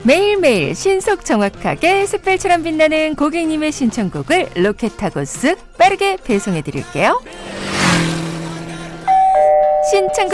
매일매일 신속 정확하게 샛별처럼 빛나는 고객님의 신청곡을 로켓하고 쓱 빠르게 배송해드릴게요. 신청곡